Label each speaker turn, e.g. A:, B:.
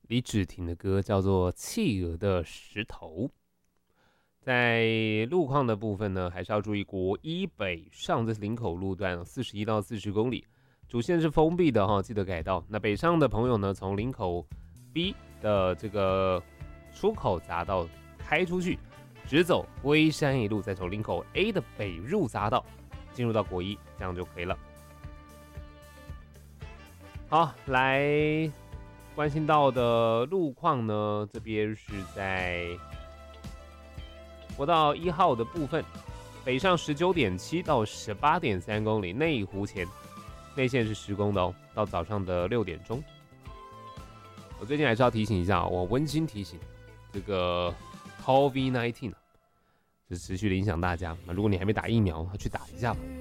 A: 李芷婷的歌叫做《企鹅的石头》。在路况的部分呢，还是要注意国一北上，这是林口路段41到40公里，主线是封闭的哈，记得改道。那北上的朋友呢，从林口 B 的这个出口匝道开出去，直走龟山一路，再从林口 A 的北入匝道进入到国一，这样就可以了。好，来关心到的路况呢，这边是在国道1号的部分，北上19.7到18.3公里，内湖前内线是施工的哦，到早上的6点钟。我最近还是要提醒一下，我温馨提醒，这个 COVID-19 是持续的影响大家。如果你还没打疫苗，去打一下吧。